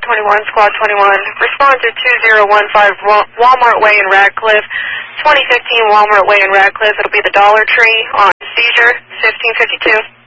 21, Squad 21. Respond to 2015 Walmart Way in Radcliffe. 2015 Walmart Way in Radcliffe. It'll be the Dollar Tree on seizure 1552.